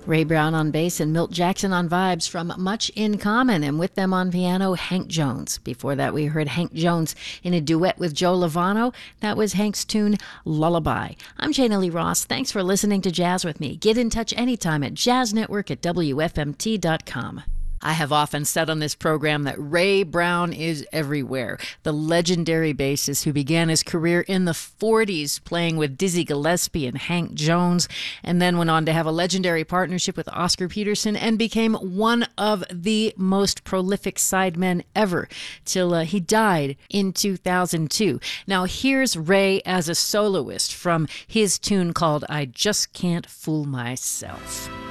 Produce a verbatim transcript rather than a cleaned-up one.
Ray Brown on bass and Milt Jackson on vibes from Much in Common, and with them on piano, Hank Jones. Before that, we heard Hank Jones in a duet with Joe Lovano. That was Hank's tune, Lullaby. I'm Jana Lee Ross. Thanks for listening to Jazz with me. Get in touch anytime at jazznetwork at W F M T dot com. I have often said on this program that Ray Brown is everywhere. The legendary bassist who began his career in the forties playing with Dizzy Gillespie and Hank Jones, and then went on to have a legendary partnership with Oscar Peterson and became one of the most prolific sidemen ever till uh, he died in two thousand two. Now here's Ray as a soloist from his tune called I Just Can't Fool Myself.